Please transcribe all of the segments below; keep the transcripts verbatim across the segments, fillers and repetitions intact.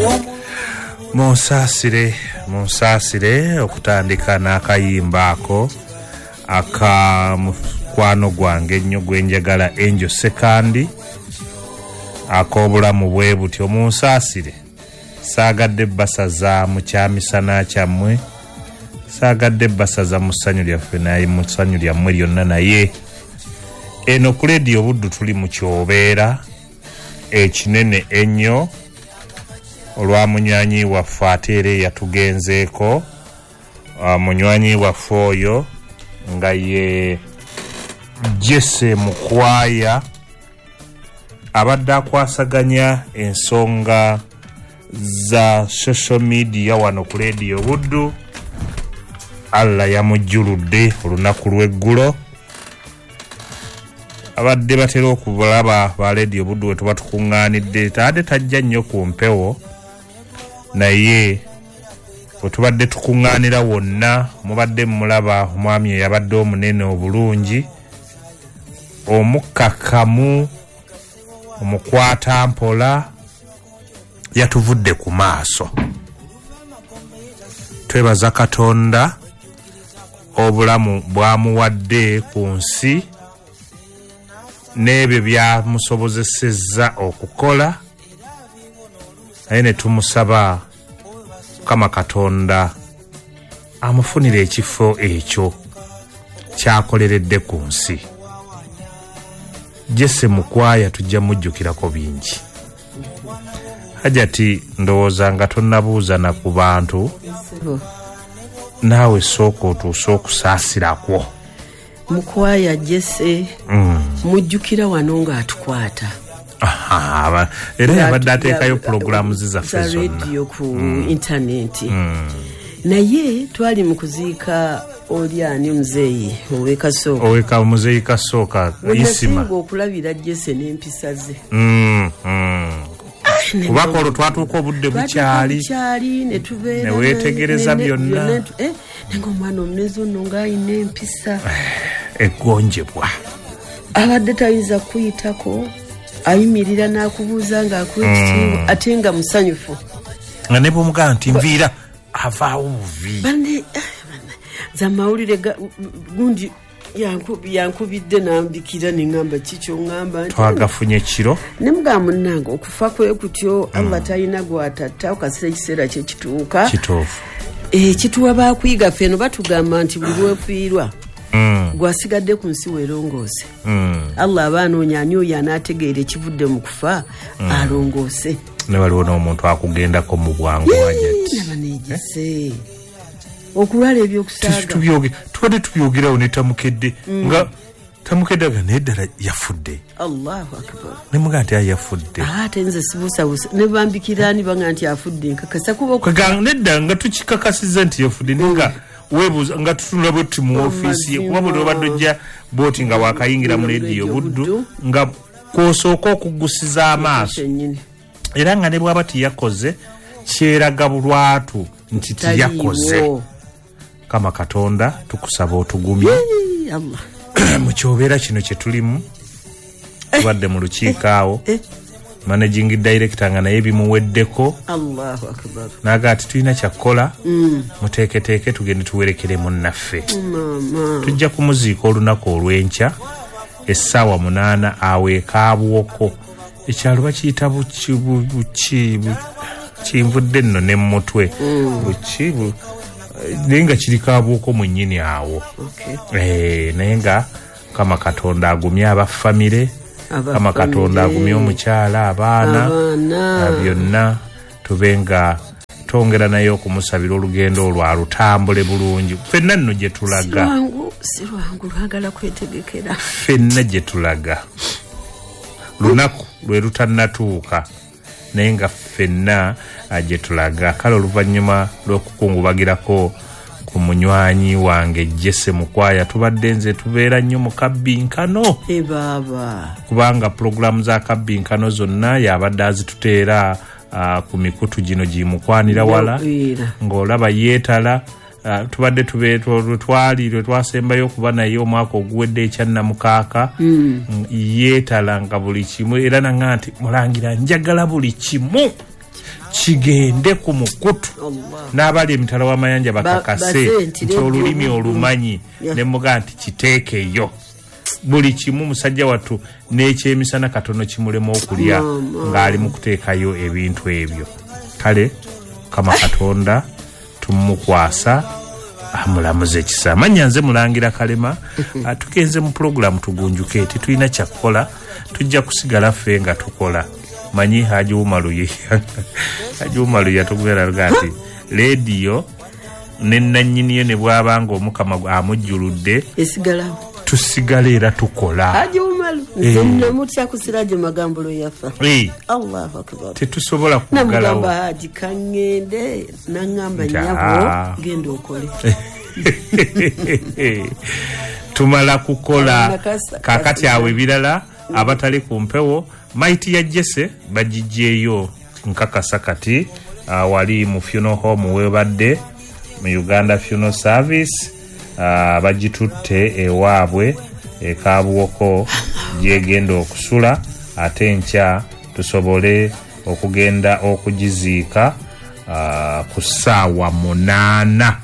Munsasire munsasire okutandika n'akayimba ako aka mukwano gwange ennyo gwenjagala Angel Sekandi ak'obulamu bwe butyo. Munsasire saagadde basaza mu kyamisana kyammwe, saagadde basaza mu ssanyu lyaffe naye mu ssanyu lyammwe lyonna, naye eno ku leediyo Buddu tuli mu kyobeera ekinene ennyo olwa munywanyi waffe ate era yatugenzeeko. Uh, munywanyi waffe oyo nga ye Jesse Mukwaya abadde akwasaganya ensonga za social media wano ku leediyo Buddu. Allah yamujjuludde olunaku lw'eggulo. Abadde batera okubulaba ba leediyo Buddu we tuba tukuŋŋaanidde, tadde tajja nnyo ku mpewo, naye bwe tubadde tukuŋŋaanira wonna mubadde mulaba omwami eyabadde omunene obulungi, omukkakkamu, omukwata mpola, yatuvudde ku maaso. Twebaza Katonda obulamu bwamuwadde ku nsi n'ebyo byamusobozesezza okukola, naye ne tumusaba Mukama Katonda amufunire ekifo ekyo kyakoleredde ku nsi. Jesse Mukwaya tujja mujjukirako bingi. Hajati ndowooza nga tonnabuuza na ku bantu, naawe sooka otuuse okusaasirakwo. Mukwaya Jesse mm. mujjukira wano ng'atukwata. Aha, era yabadde ateekayo pulogulaamu zizaffe zonna radio ku mm. internet mm. naye twali mu kuziika olyani muzeeyi owekasooka oweka muzeeyi kasooka isima okulabira Jesse n'empisa ze mm. mm. kubanga olwo twatuuka obudde bukyali ne weetegereza byonna nenga omwana omunezi ono ng'ayina empisa eggonjebwa, abadde tayinza kuyitako, ayimirira n'akubuuza ng'akuwa ekitiibwa mm. ate nga musanyufu, nga ne bw'omugamba nti nviira avaawo buvi bane za mawulire gundi yankubidde n'ambikira neŋŋamba kikyo ŋŋamba twagafunye kiro ne mugamba munnange okufa kwe kutyo mm. Allah talina gwatatta okasira ekiseera kye kituuka kituufu eh kituwa bakuyiga ffeno batugamba nti buli lwefiirwa mm. gwasigadde ku nsi weerongoose mm. Allah abaanoonya ani oyo anaategeera ekivudde mu kufa mm. alongoose. Ne waliwo n'omuntu akugendako mu bwangu wajati nabaneegise okulwala ebyokusaaga tubadde tubyogerawo ne Tamukedde mm. nga Tamukedde aga neddala yafudde. Allahu akbar. Ne muga nti yafudde. Ate nze sibusabusa ne bambikirani banga nti yafudde nkakasa kuba kaga nedda nga tukikakasiza nti yafudde ninga webuza nga tutunula bwe mu office ye kuba bwe badojja boti nga wakayingira mu leediyo Buddu nga kosooka okugusiza amaaso era nga ne bwaba tiyakoze kyeraga bulwatu nti tiyakoze. Kama Katonda tukusaba otugumye Allah mu kyobeera kino kye tulimu. Tubadde mu lukiiko awo managing director nga naye bimuweddeko. Allahu akbar. Naga ati tulina kyakola mm. muteeketeeke tugende tuwerekere munnaffe. Mama tujja kumuziika olunaku olw'enkya essaawa munaana aweeka abwoko. Ekyalo bakiyita buki buki kinvudde nno ne mutwe mm. buki bu nenga kiriko abwoko mu nnyini awo. Okay. Eh nenga Kama Katonda agumya abafamire, Kama Katonda agumya omukyala abaana byonna tubenga twongera naye okumusabira olugendo olwo alutambule bulungi. Ffenna nno gye tulaga siwangu siwangu lwagala kwetegekera ffenna gye tulaga lunaku lwe lutannatuuka naye nga ffenna gye tulaga. Kale oluvannyuma lw'okukungubagirako ku munywanyi wange Jesse Mukwaya tubadde nze tubeera nnyo mu kabbinkano e baba kubanga pulogulaamu za kabbinkano zonna yabadde azituteera uh, ku mikutu gino gimukwanira wala ng'olaba yeetala. Uh, tubadde tube twali lwe twasembayo okuba naye omwaka oguwedde ekyannamukaaka mm. yeetala nga buli kimu era nanga nti mulangira njagala buli kimu kigende ku mukutu n'abali emitala w'amayanja bakakase nti olulimi olumanyi ne muga nti kiteekeyo buli kimu musajja wattu n'ekyemisana katono kimulema okulya ng'ali mu kuteekayo ebintu ebyo. Kale Kama Katonda tumukwasa amulamuze ekisa. Manya nze Mulangira Kalema tugenze mu program tugunjuke tetulina kyakola tujja kusigala ffe nga tukola. Manyi Haji Umaru Haji Umaru yatugera gati radio nennanyiniyo ne bwabanga omukama amujjuludde esigala tusigala era tukola. Haji Umaru nze mutya kusiraje magambo yafa. Eh Allahu akbar. Tetusobola kugalawo. Namugamba Haji kangende nangamba nyabo genda okole. Tumala kukola kakati awe birala abatali ku mpewo maiti ya Jesse bajijeyo nkakasa kati uh, wali mu funeral home webadde mu Uganda Funeral Service uh, bajitutte ewaabwe ekabuwoko gyegenda okusula ate enkya tusobole okugenda okugiziika uh, ku ssaawa munaana.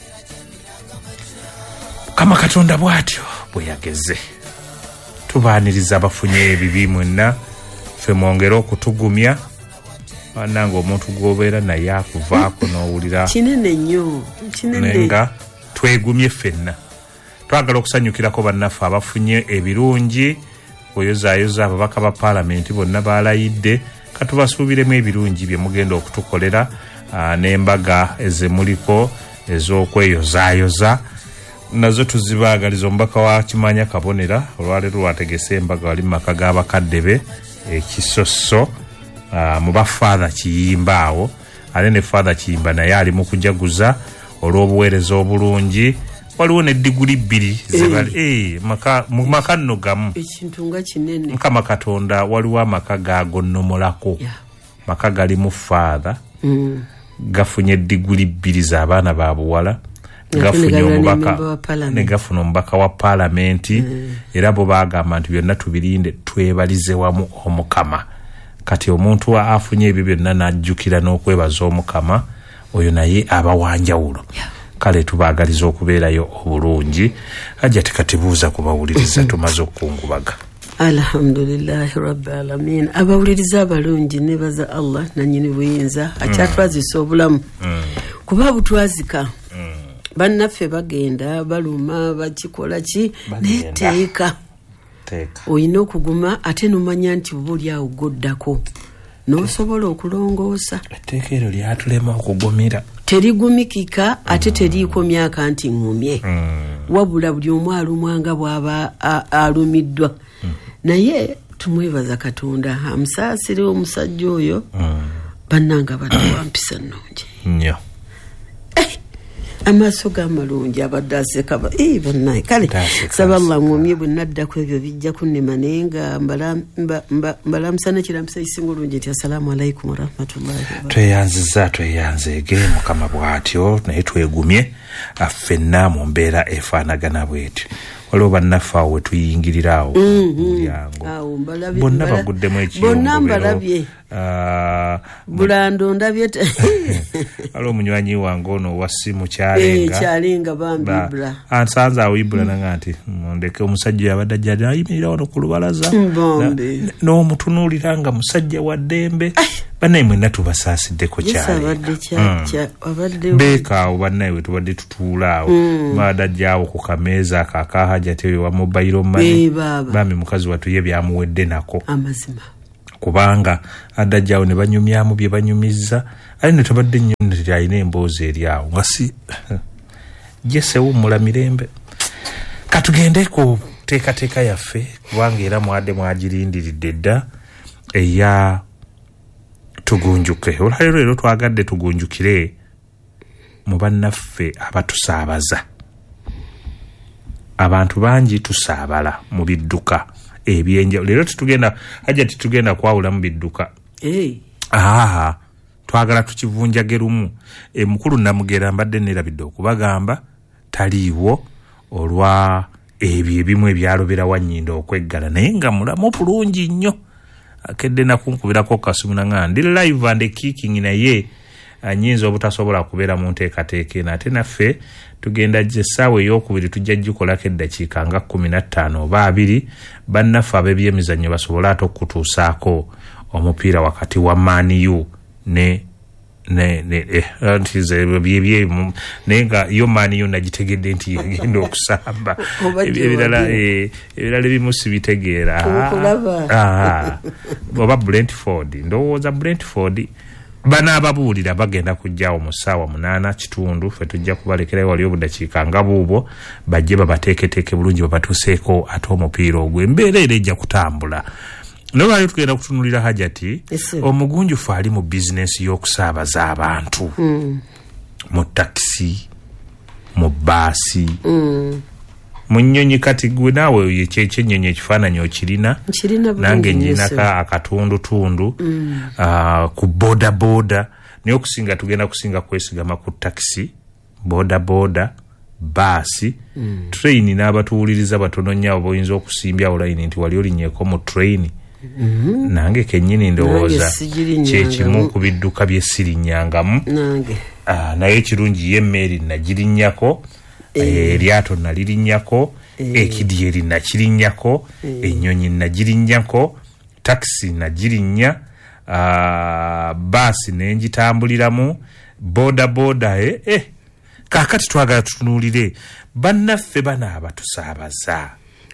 Kama Katonda bwatyo bwe yageze tubaaniriza abafunye ebibi mwenna ffe mwongera okutugumya bananga omuntu gwobeera naye akuvaako n'owulira kinene nnyo kinene nga twegumye ffenna. Twagala okusanyukirako bannaffe abafunye ebirungi oyozaayoza ababaka ba paalamenti bonna baalayidde katubasuubiremu ebirungi bye mugenda okutukolera n'embaga ezemuliko ez'okweyozaayoza nazo tuzibaagaliza. Omubaka wa Kimanya Kabonera olwaleero lwategese embaga wali mu maka g'abakadde be ekisoso uh, mu bafaatha Kiyimba awo ale ne Father Kiyimba naye ali mu kujaguza olw'obuweereza obulungi. Waliwo ne diguli bbiri zebali eh maka mu maka nno gamu ekintu nga kinene. Mukama Katonda waliwo amaka gagonnomolako yeah. Maka gali mu Father mm. gafunye diguli bbiri z'abaana ba buwala gafunye omubaka ne gafuna omubaka wa paalamenti mm. era bo bagamba nti byonna tubirinde twebalize wamu omukama. Kati omuntu afunye ebyo byonna n'ajjukira n'okwebaza omukama oyo naye abawanjawulo yeah. Kale tubaagaliza okubeerayo obulungi. Ajja tekatibuuza kubawuliriza tumaze okukungubaga. Alhamdulillahi rabbil alamin. Abawuliriza abalungi nebaza Allah nanyini buyinza akyatwazisa obulamu mm. kuba butwazika mm. bannaffe bagenda baluma bakikola ki neteeka oyina okuguma ate nomanya nti buli awo goddako n'osobola okulongoosa. Etteeka eryo lyatulema okugumira terigumikika ate teriiko myaka nti ngumye mm. wabula buli omu alumwanga bw'aba alumiddwa mm. naye tumwebaza Katonda amusaasire omusajja oyo mm. bannanga badde wampisa nnungi nnyo amaaso g'amalungi abadde aseka eh bannaye kale saba Allah ngomye bwe naddako ebyo bijja kunnema naye nga mbalamusana kiramusa isinga olungi nti assalamu alaikum warahmatullahi wabarakatuh. Tweyanziza tweyanzeege Mukama bw'atyo naye twegumye affenna mu mbeera efaanagana bwetyo. Waliwo bannaffe awo we tuyingirira awo mulyango bonna baguddemu ekiyongobero Bulando ndabye waliwo munywanyi wange ono wa ssimu Kyalenga Kyalenga bambi Ibra ansanze awo Ibra nanga nti ndeke omusajja yabadde ajja ayimirira wano ku lubalaza n'omutunuulira nga musajja wa ddembe. Bannaye mwenna tubasaasideko Kyalenga beeka awo bannaye we tubadde tutuula awo baadajjaawo ku kameeza akakahajati oyo wa mobile money bambi mukazi wattu ye byamuwedde nako amazima kubanga adajjaawo ne banyumyamu bye banyumizza ali ne tubadde nnyo nti alina emboozi eri awo nga si Jesse wummula mirembe. Katugende ku teekateeka yaffe kubanga era mwadde mwagirindiridde dda eya tugunjuke. Olwaleero leero twagadde tugunjukire mu bannaffe abatusaabaza. Abantu bangi tusaabala mu bidduka ebyenjawulo. Leero tutugenda ajja tutugenda kwawula mu bidduka hey. ah twagala tukivunjage lumu. E mukulu Namugera mbadde nerabidde okubagamba taliiwo olwa ebyo ebimu ebyalobera Wanyindo okweggala naye nga mulamu bulungi nnyo kedde nakunkubirako kasimu nanga ndi live and kicking naye anyinza obutasobola kubeera mu nteekateeka eno ate naffe tugenda gye essaawa ey'okubiri tujja gikolako eddakiika nga kumi na ttaano oba abiri bannaffe ab'ebyemizannyo basobole ate okutuusaako omupiira wakati wa Man U ne ne ne eh antize byebye nenga yo Man U nagitegedde nti yagenda okusamba ebirala eh ebirala bimusi bitegeera ah oba Brentford ndowooza Brentford bana ababuulira bagenda kujjaawo mu ssaawa munaana kitundu ffe tujja kubalekerayo wali obudakiika nga buubwo bajje babateeketeeke bulungi babatuuseeko ate omupiira ogwo embeera era ejja kutambula. Nolwali tugenda kutunulira Hajati omugunjufu ali mu bizinesi y'okusaabaza abantu mm. mu taxi mu baasi mm. mu nnyonyi kati gwe naawe yekyekyennyonyi ekifaananyi okirina nange nnyinaka akatundutundu mm. uh, ku boda boda naye okusinga tugenda kusinga kwesigama ku taxi boda boda baasi mm. train n'abatuwuliriza batono nnyo abo boyinza okusimbya olayini nti wali olinnyeko mu train Mm-hmm. nange kennyini ndowooza kyekimu ku bidduka by'essirinyangamu ah, naye ekirungi ye emmeeri nagirinnyako eryato e, nalirinnyako e, ekidyeri nakirinnyako e, ennyonyi nagirinnyako taxi nagirinnya ah, baasi nenjitambuliramu boda boda e, eh, kaakati twagala tutunuulire bannaffe banaaba tusaabaza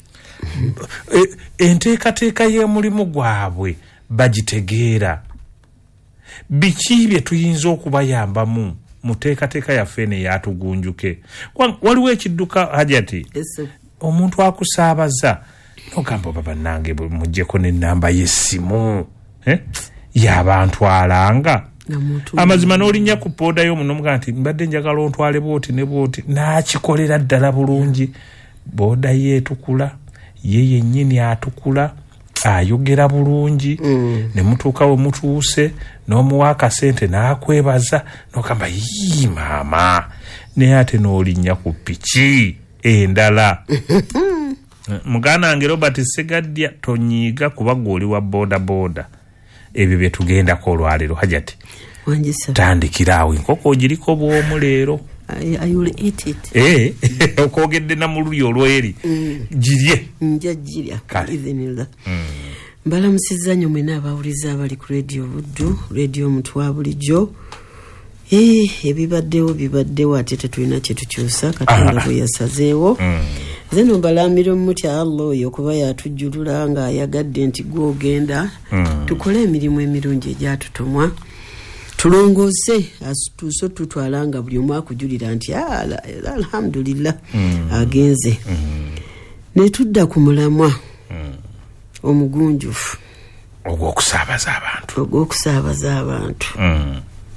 enteekateeka y'omulimu gwabwe bagitegeera biki bye tuyinza okubayambamu mu teekateeka yaffe eno eyatugunjuke. Waliwo ekidduka Hajati omuntu akusaabaza nogamba oba bannange muggyeko n'ennamba y'essimu eh? y'abantwalanga amazima n'olinnya ku pooda y'omunomuga nti mbadde njagala ontwale bwoti ne bwoti n'akikolera ddala bulungi booda yeetukula ye yennyini atukula ayogera bulungi mm. ne mutuuka we mutuuse n'omuwa akasente n'akwebaza n'okamba yii maama naye ate n'olinnya ku piki endala muganda wange Robert Segaddya tonyiiga kuba gw'oli wa boda boda ebyo bye tugendako olwaleero Hajati tandikiraawo enkoko ogiriko bw'omu leero I, I will eat it. Eh, okogedde na mululyo olweri. Jirye. Nja jirya. Izinilda. Mbala musizanyo mwena abawuliza abali ku radio Buddu, radio Mutwa bulijjo. Eh, ebibaddewo bibaddewo ate tetulina kye tukyusa Katonda bwe yasazeewo. Zeno mbalamira mutya Allah oyo kuba yatujjulula nga ayagadde nti gwogenda. Tukole emirimu emirungi egyatutumwa. Tulongose atuso tutwalanga buli omu akujulira nti alhamdulillah mm. agenze mm. ne tudda ku mulamwa mm. omugunjufu ogw'okusaabaza abantu ogw'okusaabaza abantu mm.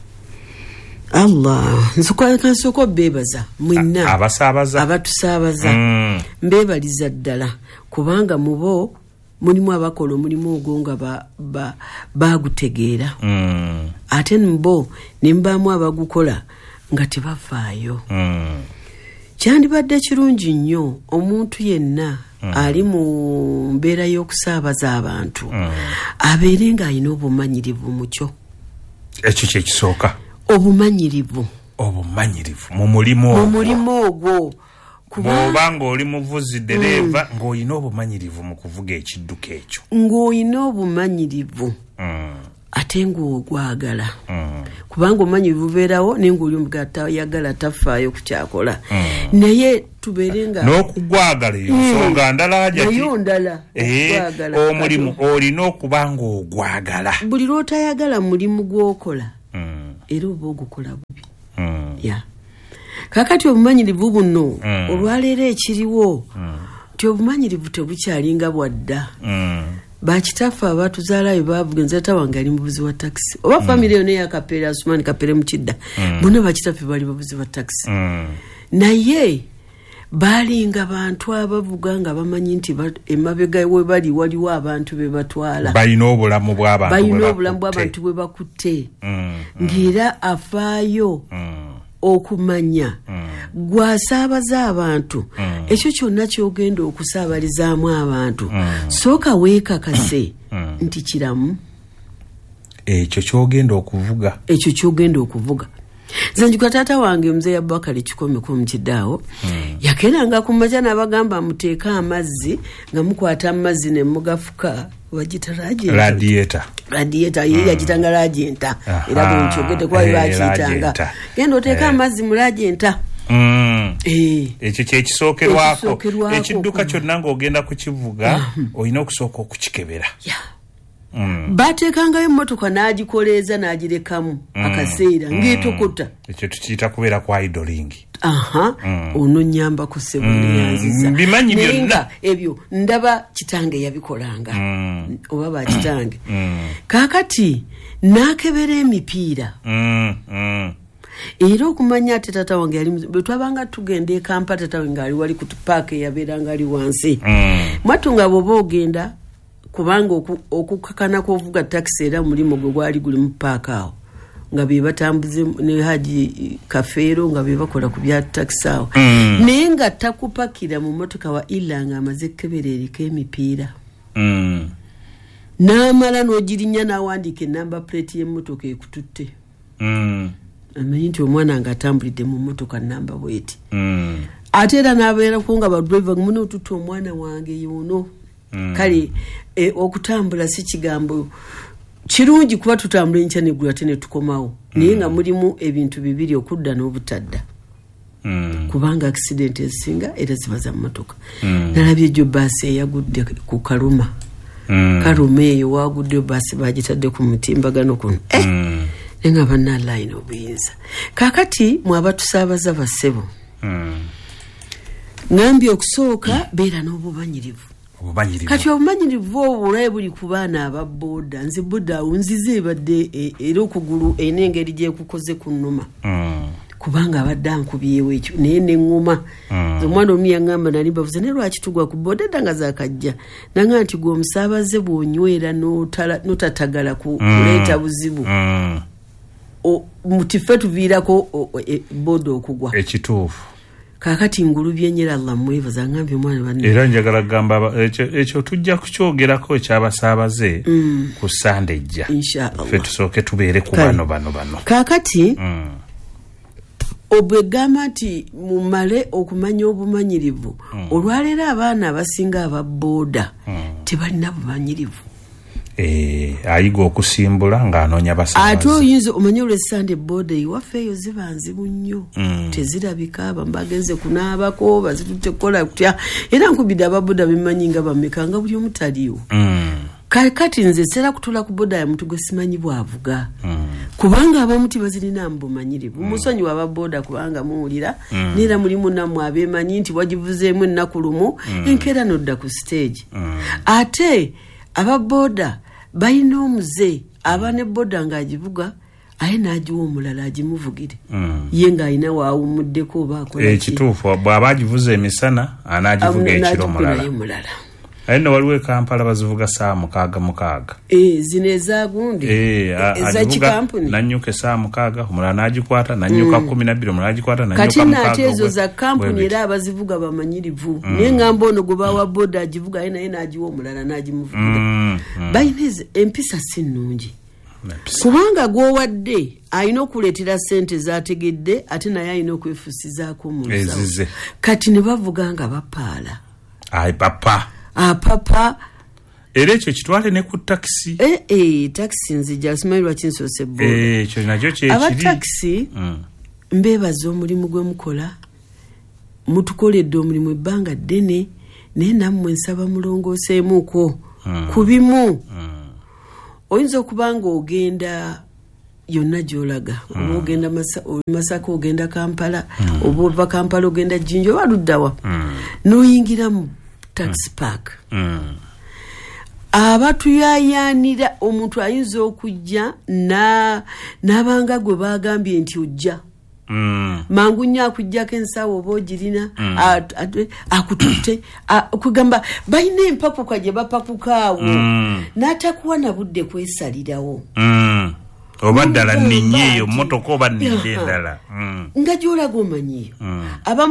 Allah nsukwakansoko bebaza mwinna abasaabaza abatusaabaza mm. mbebaliza ddala kubanga mubo mulimu abakola omulimu ogwo nga ba, ba, bagutegeera mm. ate mbo nimbamu abagukola nga tebafaayo mm. kyandibadde kirungi nnyo omuntu yenna mm. ali mu mbeera y'okusaabaza abantu mm. abeere ng'alina obumanyirivu mukyo ekyo kyekisooka obumanyirivu obumanyirivu mu mulimu mu mulimu ogwo bw'obanga oli muvuzi dereva mm. ng'olina obumanyirivu mu kuvuga ekidduka ekyo ng'olina obumanyirivu mm. ate ng'ogwagala mm. kubanga omumanyirivu bubeerawo naye ng'oli omugata yagala tafaayo ku kyakola mm. naye tubeere nga n'okugwagala eyo nsonga mm. ndala Hajati nayo ndala okugwagala omulimu olina okuba ng'ogwagala buli lw'otayagala mulimu gw'okola mm. era oba ogukola bubi mm. ya yeah. Kakati obumanyirivu buno mm. olwaleero ekiriwo nti mm. obumanyirivu tebukyalinga bwadda mm. bakitaffe abatuzaalayo bavuga nzata wange ali mubuzi wa taxi oba mm. famire yonna eyakapeere Asumani Kapere Mukidda mm. bonna bakitaffe bali babuzi wa taxi mm. naye balinga bantu abavuga nga bamanyi nti emabega we bali waliwo abantu be batwala balina obulamu bw'abantu balina obulamu bw'abantu bwe bakutte mm. ng'era afaayo mm. okumanya mm. gwasaabaza abantu mm. ekyo kyonna kyogenda okusaabalizaamu abantu mm. sooka weekakase mm. nti kiramu ekyo kyogenda okuvuga ekyo kyogenda okuvuga zanjika tata wange mzee Abubakar Kikome ko mukidaawo mm. yakeranga ku maja n'abagamba muteeka amazzi nga mukwata amazzi ne mugafuka wagita radiator radiator radiator mm. ye yagitanga radiator era bwe nkyogedde kwa bakitanga genda oteeka amazzi mu radiator mm. eh ekyo kye kisookerwako ekidduka kyonna ng'ogenda kukivuga mm. olina okusooka okukikebera yeah. Mm. batekangayo emmotoka n'agikoleeza n'agirekamu mm. akaseera mm. ng'etokota ekyo tukiyita kubeera kwa idling aha mm. ono nnyamba ku sebunyanziza mm. bimanyi byonna ebyo ndaba kitange yabikolanga mm. oba bakitange mm. kaakati n'akebera emipiira mm. mm. era okumanya ate tata wange yali bwe twabanga tugenda e Kampala tata wange ali wali ku paaka yabeeranga ali wansi mm. mwatu nga bw'oba ogenda kubanga okukakana kwovuga taxi era mulimo gwe gwali guli mu paaka awo nga be batambuze ne Haji Kafeero nga be bakola ku bya taxi awo mm. naye nga takupakira mu motoka wa ilanga amaze keberereka emipiira mm. n'amala n'ogirinya n'awandiika enamba plate y'emmotoka ekututte mm. amanyi nti omwana nga atambulidde mu motoka namba bweti mm. ate era n'abeerako nga badriver muno otutte omwana wange yono mm. kale e, okutambula si kigambo kirungi kuba tutambula enkya neggula ate ne tukomawo mm. naye nga mulimu ebintu bibiri okudda n'obutadda mm. kubanga accident ezisinga era ziba za mmotoka mm. nalabye jo baasi eyagudde ku Karuma mm. Karuma eyo wagudde baasi bagitadde ku mutimbagano kuno eh, mm. nenga banna line obuyinza kakati mwabatusaabaza basebo mm. ngambye okusooka beera n'obumanyirivu kati obumanyirivu obulaye buli ku baana ababooda nze boda unzize badde era okugulu enengeri gyekukoze ku nnuma mm. kubanga abadde ankubyewo ekyo naye neŋŋuma mm. omwana omu yaŋŋamba nali bavuze ne lwaki tugwa ku booda edda nga zaakajja nanga nti gwe omusaabaze bw'onywera notatagala kuleeta buzibu mm. mutiffe tuviirako booda okugwa ekituufu kakati ngulu byenyera Allah mwebaza ngambye mwana banne era njagala gamba ekyo tujja kukyoogerako ekyabasaabaze mm. ku Sunday ejja inshallah ffe tusooke tubeere ku bano bano bano kakati mm. obwegamba nti mumale okumanya obumanyirivu mm. olwaleero abaana abasinga ababooda mm. tebalina bumanyirivu eh ayiga okusimbula ng'anoonya basaabaze ate oyinza omanye olw'Sunday boda iwaffe eyo ziba nzibu nnyo mm. tezirabika bambagenze kunaabako bazitutte kukola kutya era nkubidde ababoda bimanyi nga bameka nga buli omu taliwo mm. kati nze sera kutula ku boda ya muntu gwe simanyi bwavuga mm. kubanga abamu tibazirina mbumanyirivu mm. musonyi w'ababoda kubanga muwulira mm. neera mulimu nammwe abeemanyi nti wagivuzeemu ennaku lumu mm. enkeera nodda ku stage mm. ate ababoda balina omuze aba ne boda ng'agivuga aye n'agiwa omulala agimuvugire mm. ye ng'alina waawumuddeko oba akola ekituufu bw'aba agivuza emisana anaagivuga ekiro omulala aye nno waliwo e Kampala bazivuga saa mukaaga mukaaga e, zino ezagundi ezakikampuni nannyuka essaa mukaaga omulala n'agikwata nannyuka mm. kumi nabbiri omulala agikwata nannyuka kati naate ezo za kampuni era abazivuga bamanyirivu mm. naye ngamba ono gwe bawa boda agivuga aye naye n'agiwa omulala n'agimuvugira mm. mm. balina empisa si nnungi kubanga gwowadde alina okuleetera ssente z'ategedde ate naye alina okwefusizaako mu nsawo kati ne bavuga nga bapaala ayi papa apapa era ekyo kitwale ne ku taxi eh eh taxi nzija simanyi lwaki nsoose boda eh ekyo nakyo kyekiri aba taxi mm. mbeebaza omulimu gwe mukola mutukoledde omulimu ebbanga ddene naye nammwe nsaba mulongooseemuuko mm. ku bimu mm. oyinza okuba nga ogenda yonna gy'olaga mm. oba ogenda masa, Masaka ogenda Kampala mm. oba ova Kampala ogenda Jinja oba luddawa mm. n'oyingira mu taxi park mm. abatuyayanira omuntu ayinza okujja na n'abanga gwe bagambye nti ojja mm. mangu nnyo akujjako ensawo oba ogirina mm. akututte okugamba balina empapuka gye bapapukaawo mm. n'atakuwa na budde kwesalirawo mm. oba ddala nninye eyo mmotoka oba nninde endala mm. nga gy'olaga omanyiyo mm.